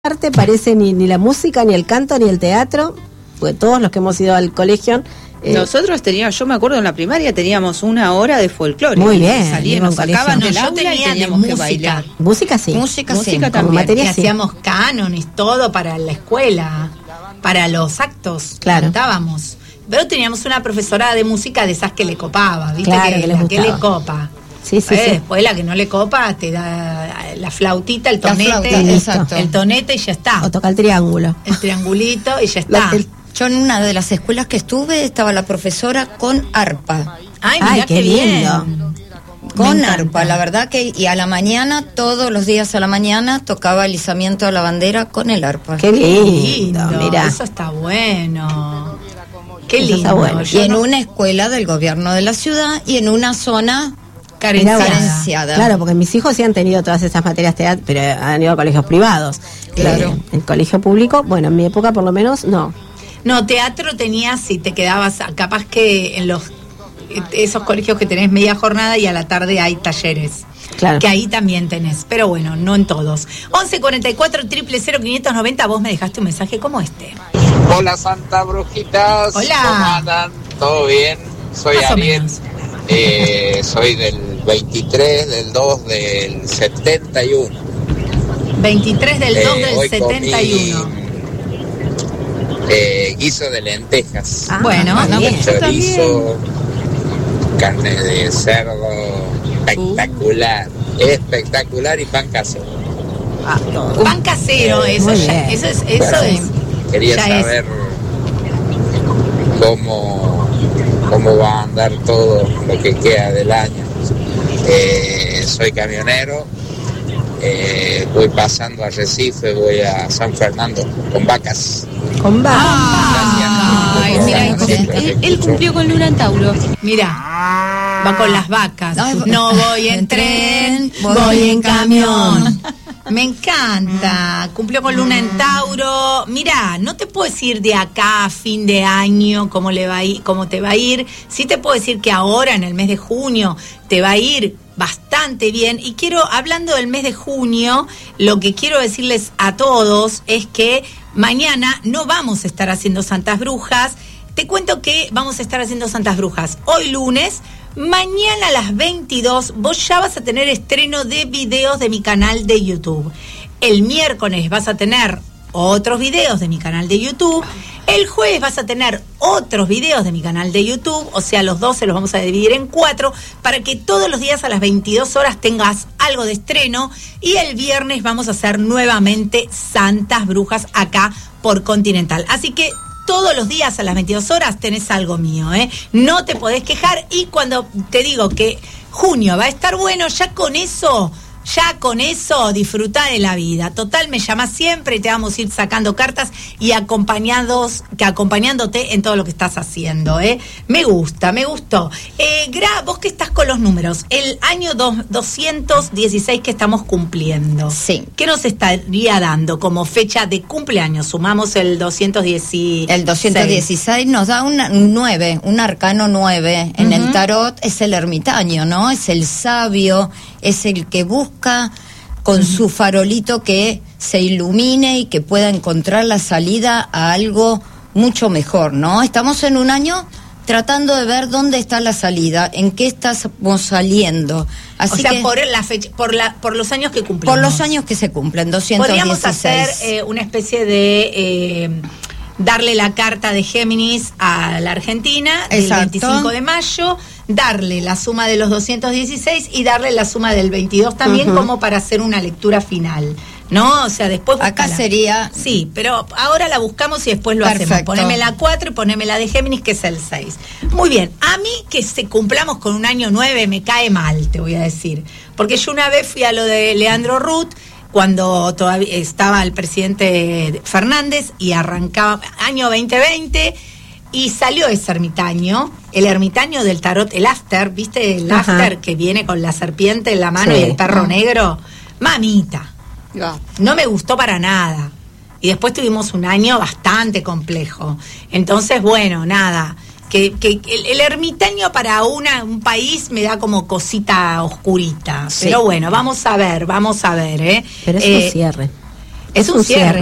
arte parece ni la música, ni el canto, ni el teatro, porque todos los que hemos ido al colegio... Nosotros teníamos, yo me acuerdo en la primaria teníamos una hora de folclore. Muy bien. Salíamos, nos sacaban del yo aula y tenía teníamos de que música. bailar. Música sí. Música también. Como materia Y sí. hacíamos cánones, todo para la escuela, para los actos, Claro. cantábamos. Pero teníamos una profesora de música de esas que le copaba, ¿viste? Claro, que que les la que le gustaba. copa. Sí, sí, sí. Después la que no le copa te da la flautita, el La tonete, flauta, exacto. el tonete y ya está. O toca el triángulo. El triangulito y ya está. Yo en una de las escuelas que estuve estaba la profesora con arpa. Ay, Ay, mirá qué qué bien. lindo. Con Me arpa, encanta. la verdad que, y a la mañana, todos los días a la mañana, tocaba el izamiento de la bandera con el arpa. Qué lindo, mirá. Eso está bueno. Qué Eso lindo. está bueno. Y Yo en no- una escuela del gobierno de la ciudad y en una zona carenciada. carenciada. Claro, porque mis hijos sí han tenido todas esas materias teatro, pero han ido a colegios privados. Claro. El colegio público, bueno, en mi época por lo menos, no. No, teatro tenías si te quedabas, capaz que en esos colegios que tenés media jornada y a la tarde hay talleres. Claro. Que ahí también tenés, pero bueno, no en todos. 1144 590, vos me dejaste un mensaje como este. Hola Santa Brujitas. Hola. ¿Cómo andan? ¿Todo bien? Soy Más o Ariel. menos. Soy del 23 del 2 del 71. 23 del 2 del Hoy 71. Guiso de lentejas. Ah, Bueno, bien. Chorizo, carne de cerdo, espectacular. Espectacular y pan casero. Ah, todo. Pan casero, eso Muy ya, bien. eso es, Bueno, quería ya es. saber cómo va a andar todo lo que queda del año. Soy camionero, voy pasando a Recife, voy a San Fernando con vacas. Con Ay, mira, Él cumplió con Luna en Tauro. Mira, va con las vacas. No, No voy en tren, voy en camión. Me encanta. Cumplió con Luna en Tauro. Mira, no te puedo decir de acá a fin de año cómo te va a ir. Sí te puedo decir que ahora en el mes de junio te va a ir bastante bien. Y hablando del mes de junio, lo que quiero decirles a todos es que mañana no vamos a estar haciendo Santas Brujas. Te cuento que vamos a estar haciendo Santas Brujas hoy lunes. Mañana a las 22 vos ya vas a tener estreno de videos de mi canal de YouTube. El miércoles vas a tener otros videos de mi canal de YouTube. El jueves vas a tener otros videos de mi canal de YouTube. O sea, los 12 los vamos a dividir en 4 para que todos los días a las 22 horas tengas algo de estreno. Y el viernes vamos a hacer nuevamente Santas Brujas acá por Continental. Así que todos los días a las 22 horas tenés algo mío, ¿eh? No te podés quejar. Y cuando te digo que junio va a estar bueno, ya con eso disfrutá de la vida. Total, me llamás siempre y te vamos a ir sacando cartas y acompañándote en todo lo que estás haciendo, ¿eh? Me gustó. Vos que estás con los números, el año 216 que estamos cumpliendo. Sí. ¿Qué nos estaría dando como fecha de cumpleaños? Sumamos el 216. El 216 nos da un 9, un arcano 9. En el tarot es el ermitaño, ¿no? Es el sabio, es el que busca con su farolito que se ilumine y que pueda encontrar la salida a algo mucho mejor, ¿no? Estamos en un año tratando de ver dónde está la salida, en qué estamos saliendo. Así O sea, que, por la fecha, por los años que cumplimos. por los años que se cumplen, 216. Podríamos hacer una especie de darle la carta de Géminis a la Argentina del Exacto. 25 de mayo, darle la suma de los 216 y darle la suma del 22 también, como para hacer una lectura final, ¿no? O sea, después Acá buscala. sería... Sí, pero ahora la buscamos y después lo Perfecto. hacemos. Poneme la 4 y poneme la de Géminis, que es el 6. Muy bien, a mí que cumplamos con un año 9 me cae mal, te voy a decir. Porque yo una vez fui a lo de Leandro Ruth, cuando todavía estaba el presidente Fernández y arrancaba año 2020 y salió ese ermitaño, el ermitaño del tarot, el after, ¿viste? El Ajá. after que viene con la serpiente en la mano Sí. y el perro negro. Mamita. No me gustó para nada. Y después tuvimos un año bastante complejo. Entonces, bueno, nada. Que el ermitaño para un país me da como cosita oscurita. Sí. Pero bueno, vamos a ver, Pero es un cierre. Es un cierre.